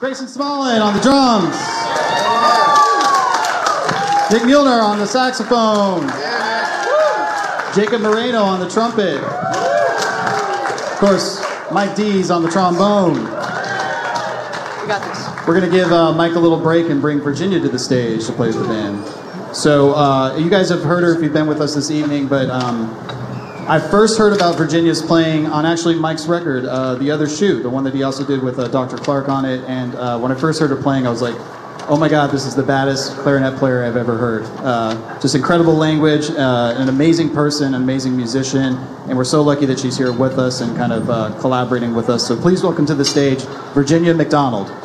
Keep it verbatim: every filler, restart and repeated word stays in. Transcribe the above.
Grayson Smallin on the drums. Nick Mueller on the saxophone. Jacob Moreno on the trumpet. Of course, Mike Dees on the trombone. We got this. We're going to give uh, Mike a little break and bring Virginia to the stage to play with the band. So uh, you guys have heard her if you've been with us this evening, but um, I first heard about Virginia's playing on actually Mike's record, uh, The Other Shoe, the one that he also did with uh, Doctor Clark on it. And uh, when I first heard her playing, I was like, oh my God, this is the baddest clarinet player I've ever heard. Uh, just incredible language, uh, an amazing person, an amazing musician, and we're so lucky that she's here with us and kind of uh, collaborating with us. So please welcome to the stage, Virginia McDonald.